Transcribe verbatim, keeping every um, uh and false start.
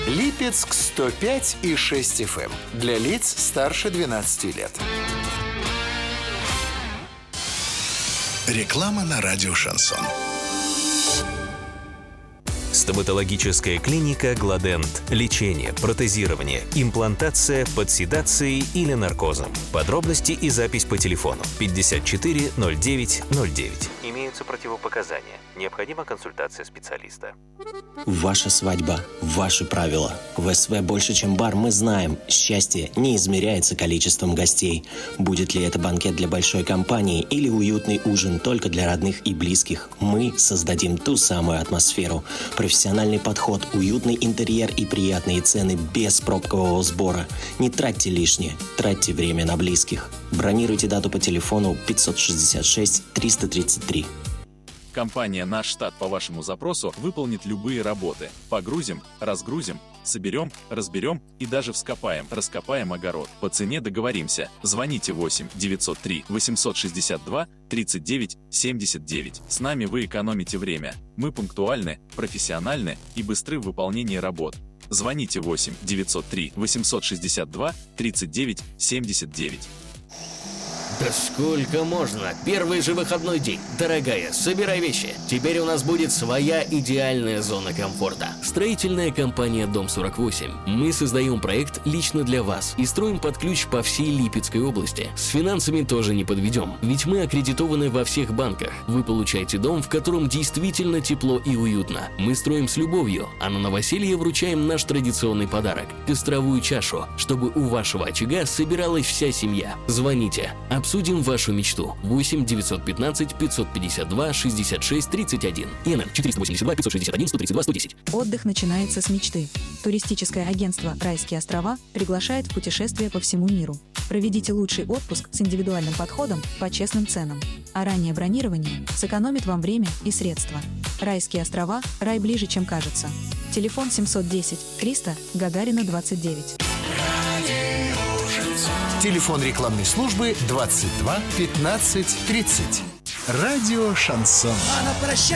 Липецк сто пять и шесть эф эм для лиц старше двенадцати лет. Реклама на радио «Шансон». Стоматологическая клиника «Гладент». Лечение, протезирование, имплантация под седацией или наркозом. Подробности и запись по телефону пятьдесят четыре ноль девять ноль девять. Имеются противопоказания. Необходима консультация специалиста. Ваша свадьба, ваши правила. В СВ «Больше, чем бар» мы знаем, счастье не измеряется количеством гостей. Будет ли это банкет для большой компании или уютный ужин только для родных и близких, мы создадим ту самую атмосферу. Профессиональный подход, уютный интерьер и приятные цены без пробкового сбора. Не тратьте лишнее, тратьте время на близких. Бронируйте дату по телефону пятьсот шестьдесят шесть триста тридцать три. Компания «Наш штат» по вашему запросу выполнит любые работы. Погрузим, разгрузим, соберем, разберем и даже вскопаем, раскопаем огород. По цене договоримся. Звоните восемь девятьсот три восемьсот шестьдесят два тридцать девять семьдесят девять. С нами вы экономите время. Мы пунктуальны, профессиональны и быстры в выполнении работ. Звоните восемь девятьсот три восемьсот шестьдесят два тридцать девять семьдесят девять. Да сколько можно? Первый же выходной день. Дорогая, собирай вещи. Теперь у нас будет своя идеальная зона комфорта. Строительная компания «Дом сорок восемь». Мы создаем проект лично для вас и строим под ключ по всей Липецкой области. С финансами тоже не подведем, ведь мы аккредитованы во всех банках. Вы получаете дом, в котором действительно тепло и уютно. Мы строим с любовью, а на новоселье вручаем наш традиционный подарок – костровую чашу, чтобы у вашего очага собиралась вся семья. Звоните. Обсудим вашу мечту. восемь девятьсот пятнадцать пятьсот пятьдесят два шестьдесят шесть тридцать один. ИНН четыреста восемьдесят два пятьсот шестьдесят один сто тридцать два сто десять. Отдых начинается с мечты. Туристическое агентство «Райские острова» приглашает в путешествие по всему миру. Проведите лучший отпуск с индивидуальным подходом по честным ценам. А раннее бронирование сэкономит вам время и средства. «Райские острова» – рай ближе, чем кажется. Телефон семьсот десять триста Гагарина двадцать девять. Телефон рекламной службы двадцать два пятнадцать тридцать. Радио «Шансон». А на прощание